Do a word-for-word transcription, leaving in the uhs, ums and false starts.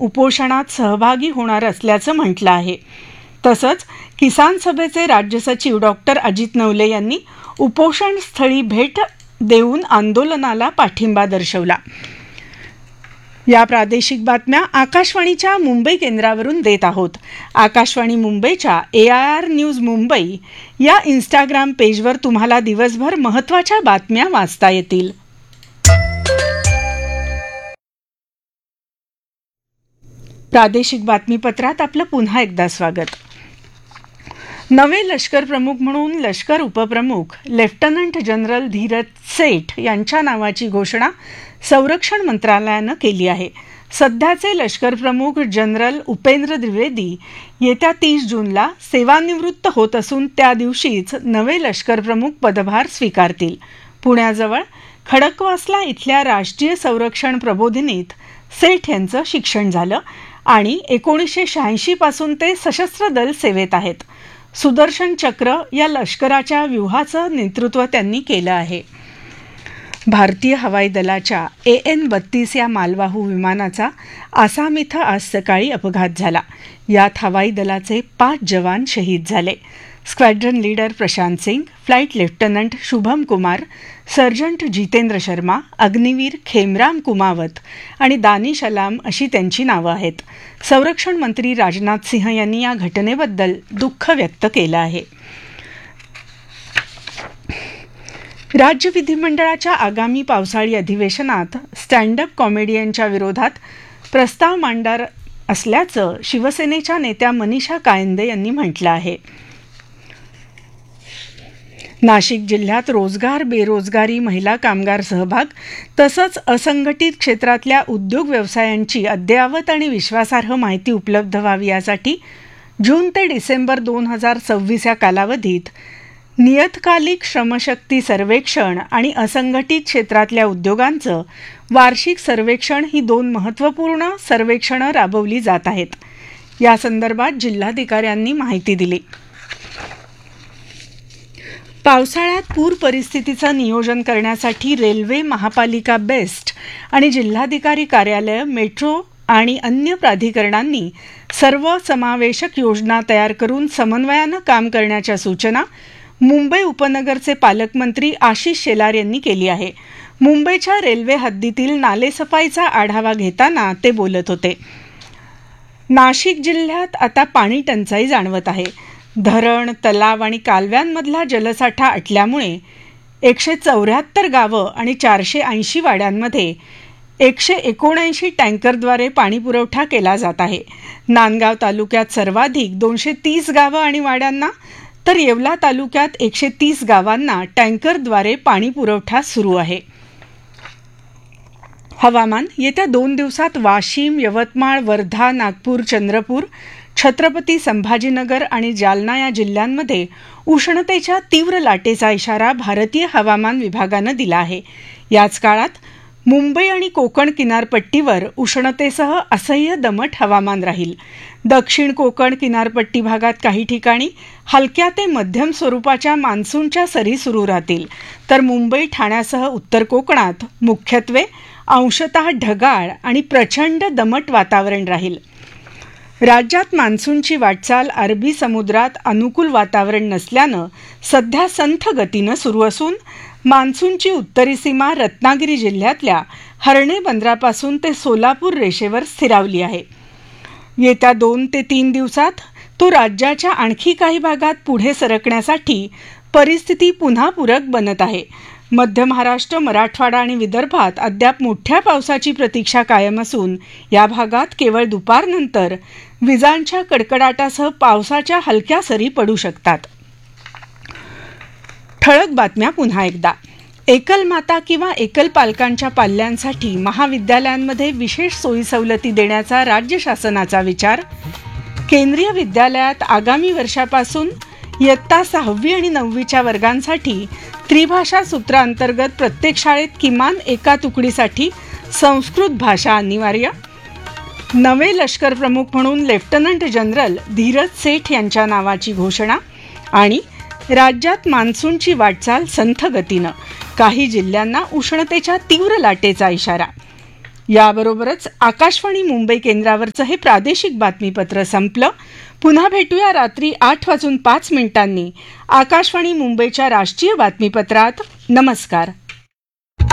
उपोषणात सहभागी होणार असल्याचं म्हटलं आहे. तसंच किसान सभेचे राज्य सचिव डॉक्टर अजित नवले यांनी उपोषण स्थळी भेट देऊन आंदोलनाला पाठिंबा दर्शवला. या प्रादेशिक बातम्या आकाशवाणीच्या मुंबई केंद्रावरून देत आहोत. आकाशवाणी मुंबईच्या ए आय आर न्यूज मुंबई या इंस्टाग्राम पेजवर तुम्हाला दिवसभर महत्त्वाच्या बातम्या वाचता येतील. प्रादेशिक बातमीपत्रात आपलं पुन्हा एकदा स्वागत. नवे लष्कर प्रमुख म्हणून लष्कर उपप्रमुख लेफ्टनंट जनरल धीरज सेठ यांच्या नावाची घोषणा संरक्षण मंत्रालयानं केली आहे. सध्याचे लष्कर प्रमुख जनरल उपेंद्र द्विवेदी येत्या तीस जूनला सेवानिवृत्त होत असून त्या दिवशीच नवे लष्कर प्रमुख पदभार स्वीकारतील. पुण्याजवळ खडकवासला इथल्या राष्ट्रीय संरक्षण प्रबोधिनीत सेठ यांचं शिक्षण झालं आणि एकोणीसशे शहाऐंशी पासून ते सशस्त्र दल सेवेत आहेत. सुदर्शन चक्र या लष्कराच्या व्यूहाचं नेतृत्व त्यांनी केलं आहे. भारतीय हवाई दलाच्या ए एन बत्तीस या मालवाहू विमानाचा आसाम इथं आज सकाळी अपघात झाला. यात हवाई दलाचे पाच जवान शहीद झाले. स्क्वॅड्रन leader Prashant Singh, flight lieutenant Shubham Kumar, sergeant Jitendra Sharma, Agniveer खेमराम Kumawat आणि दानिश अलाम अशी त्यांची नावं आहेत. संरक्षण मंत्री राजनाथ सिंह यांनी या घटनेबद्दल दुःख व्यक्त केलं आहे. राज्य विधिमंडळाच्या आगामी पावसाळी अधिवेशनात स्टँड अप कॉमेडियनच्या विरोधात प्रस्ताव मांडणार असल्याचं शिवसेनेच्या नेत्या मनीषा कायंदे यांनी म्हटलं आहे. नाशिक जिल्ह्यात रोजगार, बेरोजगारी, महिला कामगार सहभाग तसंच असंघटित क्षेत्रातल्या उद्योग व्यवसायांची अद्ययावत आणि विश्वासार्ह माहिती उपलब्ध व्हावी यासाठी जून ते डिसेंबर दोन हजार सव्वीस या कालावधीत नियतकालिक श्रमशक्ती सर्वेक्षण आणि असंघटित क्षेत्रातल्या उद्योगांचं वार्षिक सर्वेक्षण ही दोन महत्त्वपूर्ण सर्वेक्षणं राबवली जात आहेत. या संदर्भात जिल्हाधिकाऱ्यांनी माहिती दिली. पावसाळ्यात पूर परिस्थितीचं नियोजन करण्यासाठी रेल्वे, महापालिका बेस्ट आणि जिल्हाधिकारी कार्यालय, मेट्रो आणि अन्य प्राधिकरणांनी सर्वसमावेशक योजना तयार करून समन्वयानं काम करण्याच्या सूचना मुंबई उपनगरचे पालकमंत्री आशिष शेलार यांनी केली आहे. मुंबईच्या रेल्वे हद्दीतील नालेसफाईचा आढावा घेताना ते बोलत होते. नाशिक जिल्ह्यात आता पाणी टंचाई जाणवत आहे. धरण, तलाव आणि कालव्यांमधला जलसाठा आटल्यामुळे एकशे चौऱ्याहत्तर गावं आणि चारशे ऐंशी वाड्यांमध्ये एकशे एकोणऐंशी टँकरद्वारे पाणीपुरवठा केला जात आहे. नांदगाव तालुक्यात सर्वाधिक दोनशे तीस गावं आणि वाड्यांना तर येवला तालुक्यात एकशे तीस गावांना टँकरद्वारे पाणीपुरवठा सुरू आहे. हवामान. येत्या दोन दिवसात वाशिम, यवतमाळ, वर्धा, नागपूर, चंद्रपूर, छत्रपती संभाजीनगर आणि जालना या जिल्ह्यांमध्ये उष्णतेच्या तीव्र लाटेचा इशारा भारतीय हवामान विभागानं दिला आहे. याच काळात मुंबई आणि कोकण किनारपट्टीवर उष्णतेसह असह्य दमट हवामान राहील. दक्षिण कोकण किनारपट्टी भागात काही ठिकाणी हलक्या ते मध्यम स्वरूपाच्या मान्सूनच्या सरी सुरू राहतील, तर मुंबई, ठाण्यासह उत्तर कोकणात मुख्यत्वे अंशतः ढगाळ आणि प्रचंड दमट वातावरण राहील. राज्यात मान्सूनची वाटचाल अरबी समुद्रात अनुकूल वातावरण नसल्यानं सध्या संथ गतीनं सुरू असून मान्सूनची उत्तरी सीमा रत्नागिरी जिल्ह्यातल्या हर्णे बंदरापासून ते सोलापूर रेषेवर स्थिरावली आहे. येत्या दोन ते तीन दिवसात तो राज्याच्या आणखी काही भागात पुढे सरकण्यासाठी परिस्थिती पुन्हा पूरक बनत आहे. मध्य महाराष्ट्र, मराठवाडा आणि विदर्भात अद्याप मोठ्या पावसाची प्रतीक्षा कायम असून या भागात केवळ दुपारनंतर विजांच्या कडकडाटासह पावसाच्या हलक्या सरी पडू शकतात. ठळक बातम्या पुन्हा एकदा. एकल माता किंवा एकल पालकांच्या पाल्यांसाठी महाविद्यालयांमध्ये विशेष सोयी सवलती देण्याचा राज्य शासनाचा विचार. केंद्रीय विद्यालयात आगामी वर्षापासून इयत्ता सहावी आणि नववीच्या वर्गांसाठी त्रिभाषा सूत्राअंतर्गत प्रत्येक शाळेत किमान एका तुकडीसाठी संस्कृत भाषा अनिवार्य. नवे लष्कर प्रमुख म्हणून लेफ्टनंट जनरल धीरज सेठ यांच्या नावाची घोषणा. आणि राज्यात मान्सूनची वाटचाल संथ गतीनं, काही जिल्ह्यांना उष्णतेच्या तीव्र लाटेचा इशारा. याबरोबरच आकाशवाणी मुंबई केंद्रावरचं हे प्रादेशिक बातमीपत्र संपलं. पुन्हा भेटूया रात्री आठ वाजून पाच मिनिटांनी आकाशवाणी मुंबईच्या राष्ट्रीय बातमीपत्रात. नमस्कार.